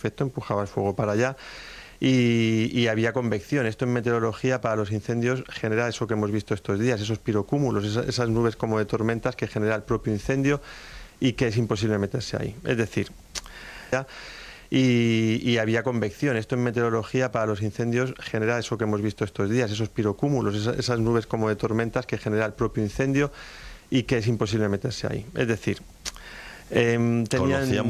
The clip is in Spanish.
perfecto, empujaba el fuego para allá y había convección. Esto en meteorología para los incendios genera eso que hemos visto estos días, esos pirocúmulos, esas nubes como de tormentas que genera el propio incendio y que es imposible meterse ahí. Es decir, y había convección. Esto en meteorología para los incendios genera eso que hemos visto estos días, esos pirocúmulos, esas nubes como de tormentas que genera el propio incendio y que es imposible meterse ahí. Es decir, tenían